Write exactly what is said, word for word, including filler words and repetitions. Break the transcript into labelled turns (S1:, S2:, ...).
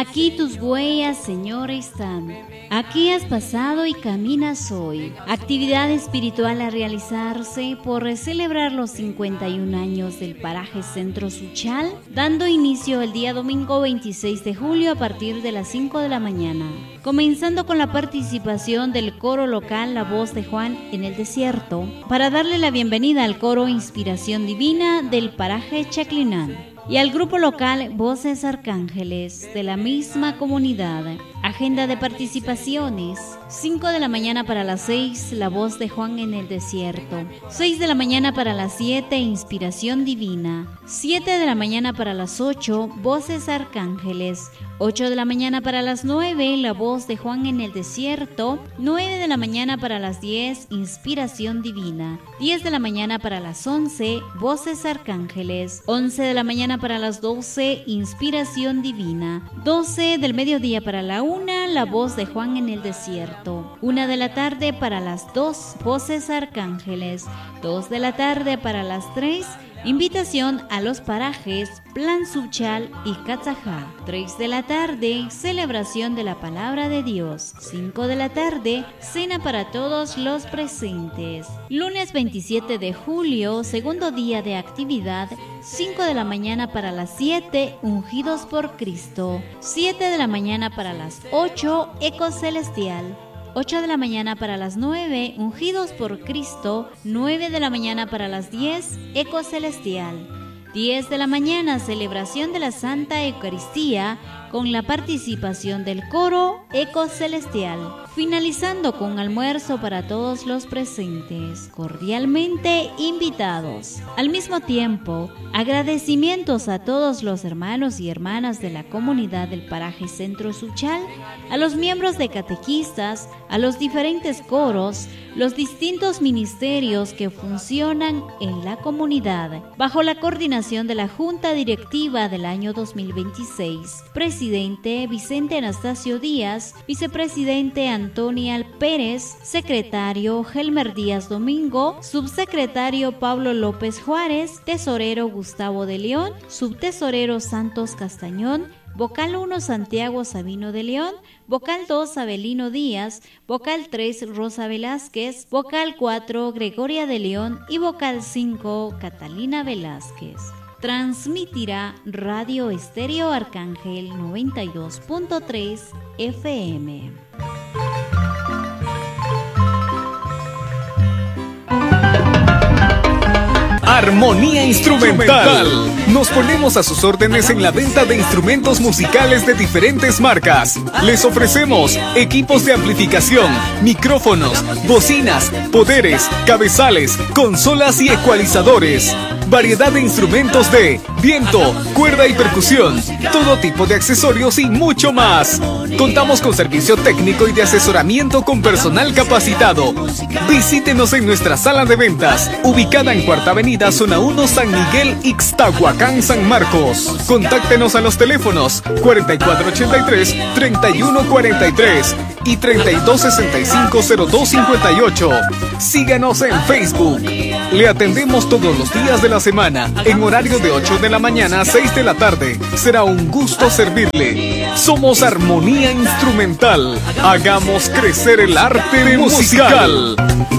S1: Aquí tus huellas, Señor, están. Aquí has pasado y caminas hoy. Actividad espiritual a realizarse por celebrar los cincuenta y un años del paraje Centro Suchal, dando inicio el día domingo veintiséis de julio a partir de las cinco de la mañana. Comenzando con la participación del coro local La Voz de Juan en el Desierto, para darle la bienvenida al coro Inspiración Divina del paraje Chaclinán y al grupo local Voces Arcángeles de la misma comunidad. Agenda de participaciones: cinco de la mañana para las seis, La Voz de Juan en el Desierto; seis de la mañana para las siete, Inspiración Divina; siete de la mañana para las ocho, Voces Arcángeles; ocho de la mañana para las nueve, La Voz de Juan en el Desierto; nueve de la mañana para las diez, Inspiración Divina; diez de la mañana para las once, Voces Arcángeles; once de la mañana para las doce, Inspiración Divina; doce del mediodía para la una, La Voz de Juan en el Desierto; una de la tarde para las dos, Voces Arcángeles; dos de la tarde para las tres, invitación a los parajes Plan Suchal y Catzajá; tres de la tarde, celebración de la Palabra de Dios; cinco de la tarde, cena para todos los presentes. Lunes veintisiete de julio, segundo día de actividad, cinco de la mañana para las siete, Ungidos por Cristo; siete de la mañana para las ocho, Eco Celestial; ocho de la mañana para las nueve, Ungidos por Cristo; nueve de la mañana para las diez, Eco Celestial; diez de la mañana, celebración de la Santa Eucaristía con la participación del coro Eco Celestial, finalizando con almuerzo para todos los presentes, cordialmente invitados. Al mismo tiempo, agradecimientos a todos los hermanos y hermanas de la comunidad del paraje Centro Suchal, a los miembros de catequistas, a los diferentes coros, los distintos ministerios que funcionan en la comunidad, bajo la coordinación de la Junta Directiva del año dos mil veintiséis, Presidente Vicente Anastasio Díaz, Vicepresidente Antonia Pérez, Secretario Helmer Díaz Domingo, Subsecretario Pablo López Juárez, Tesorero Gustavo de León, Subtesorero Santos Castañón, Vocal uno Santiago Sabino de León, Vocal dos Abelino Díaz, Vocal tres Rosa Velázquez, Vocal cuatro Gregoria de León y Vocal cinco Catalina Velázquez. Transmitirá Radio Estéreo Arcángel noventa y dos punto tres F M.
S2: Armonía Instrumental. Nos ponemos a sus órdenes en la venta de instrumentos musicales de diferentes marcas. Les ofrecemos equipos de amplificación, micrófonos, bocinas, poderes, cabezales, consolas y ecualizadores. Variedad de instrumentos de viento, cuerda y percusión, todo tipo de accesorios y mucho más. Contamos con servicio técnico y de asesoramiento con personal capacitado. Visítenos en nuestra sala de ventas, ubicada en Cuarta Avenida, Zona uno, San Miguel, Ixtahuacán, San Marcos. Contáctenos a los teléfonos cuarenta y cuatro ochenta y tres, treinta y uno cuarenta y tres y treinta y dos sesenta y cinco, cero dos cincuenta y ocho. Síganos en Facebook. Le atendemos todos los días de la semana, en horario de ocho de la mañana a seis de la tarde. Será un gusto servirle. Somos Armonía Instrumental. Hagamos crecer el arte musical.